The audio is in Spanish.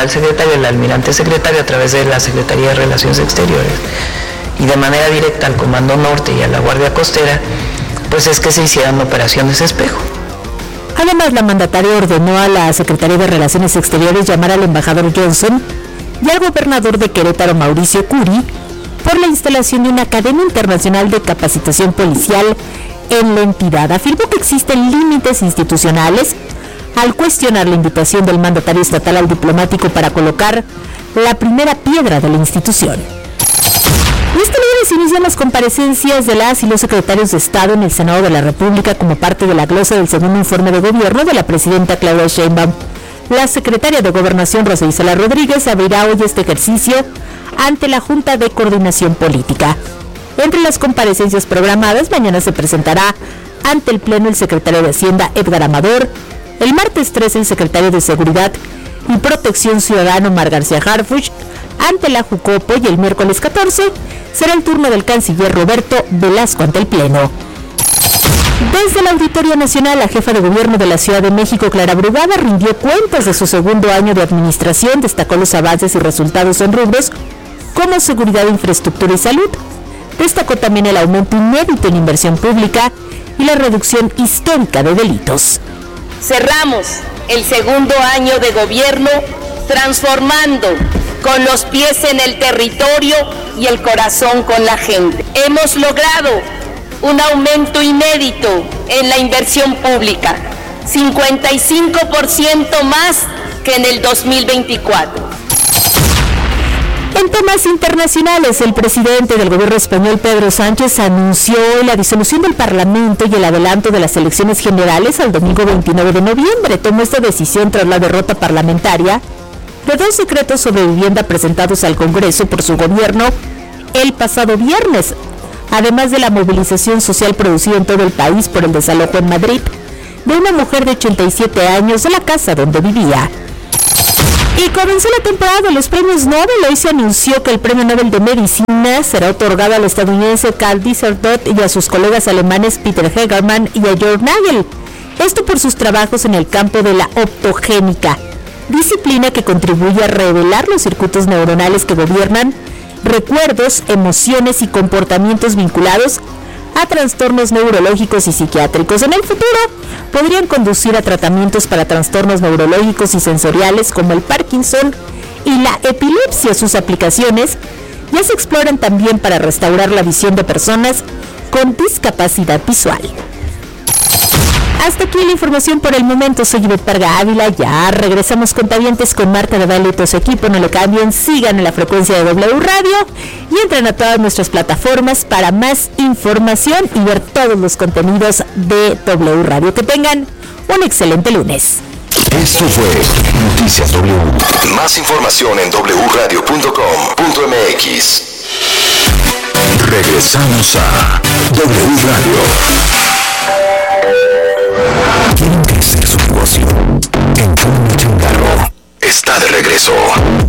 al secretario, el almirante secretario, a través de la Secretaría de Relaciones Exteriores y de manera directa al Comando Norte y a la Guardia Costera, pues es que se hicieran operaciones espejo. Además, la mandataria ordenó a la Secretaría de Relaciones Exteriores llamar al embajador Johnson y al gobernador de Querétaro, Mauricio Curi, por la instalación de una cadena internacional de capacitación policial en la entidad. Afirmó que existen límites institucionales al cuestionar la invitación del mandatario estatal al diplomático para colocar la primera piedra de la institución. Este lunes inician las comparecencias de las y los secretarios de Estado en el Senado de la República como parte de la glosa del segundo informe de gobierno de la presidenta Claudia Sheinbaum. La secretaria de Gobernación, Rosa Isela Rodríguez, abrirá hoy este ejercicio ante la Junta de Coordinación Política. Entre las comparecencias programadas, mañana se presentará ante el Pleno el secretario de Hacienda, Edgar Amador, el martes 13 el secretario de Seguridad y Protección Ciudadana, Omar García Harfuch, ante la Jucopo, y el miércoles 14 será el turno del canciller Roberto Velasco ante el Pleno. Desde la Auditoría Nacional, la jefa de gobierno de la Ciudad de México, Clara Brugada, rindió cuentas de su segundo año de administración, destacó los avances y resultados en rubros como seguridad, infraestructura y salud. Destacó también el aumento inédito en inversión pública y la reducción histórica de delitos. Cerramos el segundo año de gobierno transformando con los pies en el territorio y el corazón con la gente. Hemos logrado un aumento inédito en la inversión pública, 55% más que en el 2024. En temas internacionales, el presidente del gobierno español, Pedro Sánchez, anunció la disolución del Parlamento y el adelanto de las elecciones generales al domingo 29 de noviembre. Tomó esta decisión tras la derrota parlamentaria de 2 decretos sobre vivienda presentados al Congreso por su gobierno el pasado viernes, además de la movilización social producida en todo el país por el desalojo en Madrid de una mujer de 87 años de la casa donde vivía. Y comenzó la temporada de los premios Nobel. Hoy se anunció que el premio Nobel de Medicina será otorgado al estadounidense Karl Dieter y a sus colegas alemanes Peter Hegermann y a Jörg Nagel. Esto por sus trabajos en el campo de la optogénica, disciplina que contribuye a revelar los circuitos neuronales que gobiernan recuerdos, emociones y comportamientos vinculados a trastornos neurológicos y psiquiátricos. En el futuro podrían conducir a tratamientos para trastornos neurológicos y sensoriales como el Parkinson y la epilepsia. Sus aplicaciones ya se exploran también para restaurar la visión de personas con discapacidad visual. Hasta aquí la información por el momento. Soy Ivette Parga Ávila. Ya regresamos, cuentavientes, con Marta de Baile y todo su equipo. No le cambien, sigan en la frecuencia de W Radio y entren a todas nuestras plataformas para más información y ver todos los contenidos de W Radio. Que tengan un excelente lunes. Esto fue Noticias W. Más información en wradio.com.mx. Regresamos a W Radio.